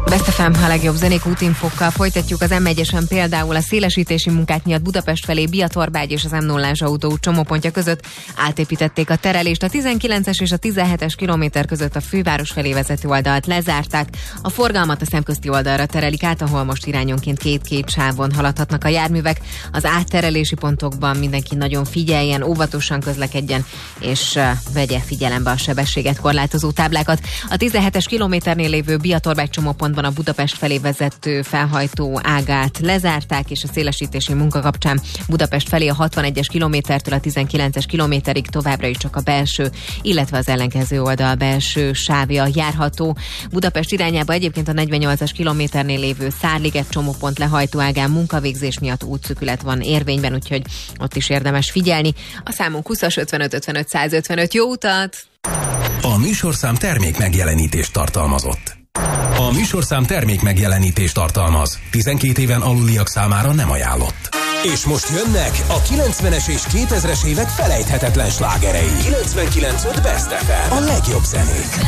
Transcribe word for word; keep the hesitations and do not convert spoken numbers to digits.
Best ef em, a legjobb zenék útinfokkal folytatjuk. Az em egyesen például a szélesítési munkák miatt Budapest felé Biatorbágy és az em nullás autóút csomópontja között átépítették a terelést. A tizenkilences és a tizenhetes kilométer között a főváros felé vezető oldalt lezárták. A forgalmat a szemközti oldalra terelik át, ahol most irányonként két-két sávon haladhatnak a járművek. Az átterelési pontokban mindenki nagyon figyeljen, óvatosan közlekedjen, és uh, vegye figyelembe a sebességet korlátozó táblákat. A tizenhetes kilométernél lévő Biatorbágy csomópontban a Budapest felé vezető felhajtó ágát lezárták, és a szélesítési munka kapcsán Budapest felé a hatvanegyes kilométertől a tizenkilences kilométerig továbbra is csak a belső, illetve az ellenkező oldal belső sávja járható. Budapest irányába egyébként a negyvennyolcas kilométernél lévő Szárliget csomópont lehajtó ágán munkavégzés miatt útszűkület van érvényben, úgyhogy ott is érdemes figyelni. A számunk húszas ötvenöt ötvenöt százötvenöt. Jó utat! A műsorszám termék megjelenítést tartalmazott. A műsorszám termék megjelenítést tartalmaz. tizenkét éven aluliak számára nem ajánlott. És most jönnek a kilencvenes és kétezres évek felejthetetlen slágerei. kilencvenkilenc pont öt Best ef em. A legjobb zenék.